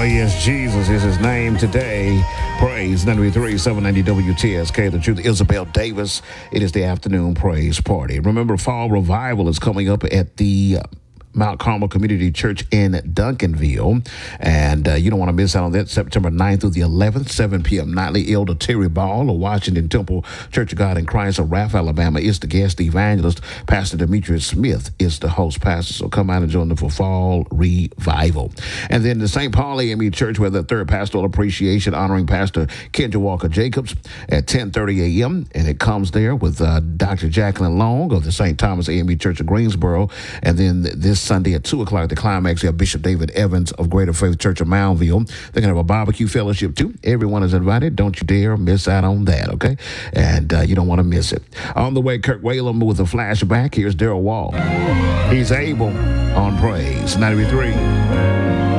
yes, Jesus is his name today. Praise 93 790 WTSK. The Truth, Isabel Davis. It is the afternoon praise party. Remember, fall revival is coming up at the Mount Carmel Community Church in Duncanville. And you don't want to miss out on that. September 9th through the 11th, 7 p.m. nightly. Elder Terry Ball of Washington Temple Church of God in Christ of Raff, Alabama is the guest evangelist. Pastor Demetrius Smith is the host pastor. So come out and join them for fall revival. And then the St. Paul AME Church with the third pastoral appreciation honoring Pastor Kendra Walker Jacobs at 10:30 a.m. And it comes there with Dr. Jacqueline Long of the St. Thomas AME Church of Greensboro. And then this Sunday at 2 o'clock, the climax, you have Bishop David Evans of Greater Faith Church of Moundville. They're going to have a barbecue fellowship too. Everyone is invited. Don't you dare miss out on that, okay? And you don't want to miss it. On the way, Kirk Whalum with a flashback. Here's Daryl Wall. He's able on Praise 93.